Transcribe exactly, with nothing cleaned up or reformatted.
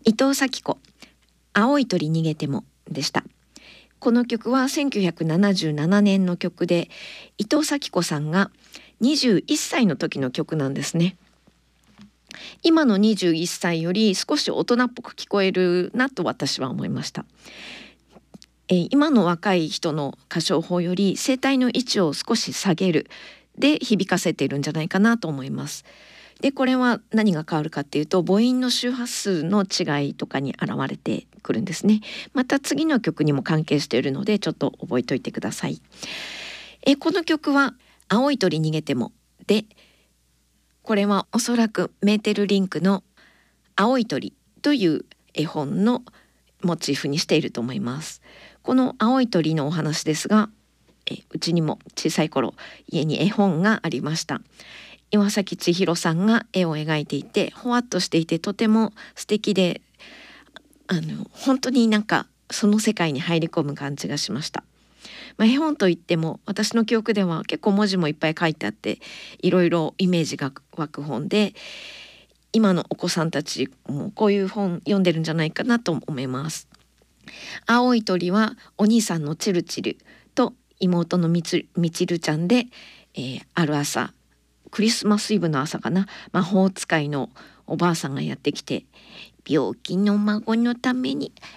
伊藤咲子、青い鳥逃げてもでした。この曲はせんきゅうひゃくななじゅうななねんの曲で、伊藤咲子さんがにじゅういっさいの時の曲なんですね。今のにじゅういっさいより少し大人っぽく聞こえるなと私は思いました。えー、今の若い人の歌唱法より声帯の位置を少し下げるで響かせているんじゃないかなと思います。でこれは何が変わるかっていうと、母音の周波数の違いとかに現れてくるんですね。また次の曲にも関係しているのでちょっと覚えておいてください。えこの曲は青い鳥逃げてもで、これはおそらくメーテルリンクの青い鳥という絵本のモチーフにしていると思います。この青い鳥のお話ですが、えうちにも小さい頃家に絵本がありました。岩崎千尋さんが絵を描いていて、ほわっとしていてとても素敵で、あの本当になんかその世界に入り込む感じがしました。まあ、絵本といっても私の記憶では結構文字もいっぱい書いてあって、いろいろイメージが湧く本で、今のお子さんたちもこういう本読んでるんじゃないかなと思います。青い鳥はお兄さんのチルチルと妹のみつみちるちゃんで、えー、ある朝、クリスマスイブの朝かな、魔法使いのおばあさんがやってきて、病気の孫のために